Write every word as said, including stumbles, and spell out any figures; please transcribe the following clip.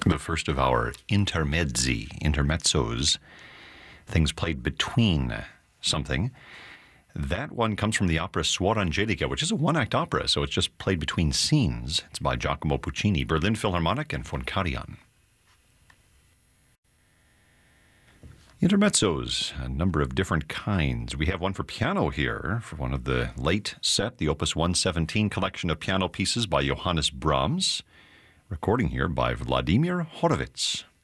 The first of our intermezzi, intermezzos, things played between something. That one comes from the opera Suor Angelica, which is a one-act opera, so it's just played between scenes. It's by Giacomo Puccini, Berlin Philharmonic, and Von Karajan. Intermezzos, a number of different kinds. We have one for piano here, for one of the late set, the Opus one seventeen collection of piano pieces by Johannes Brahms. Recording here by Vladimir Horowitz.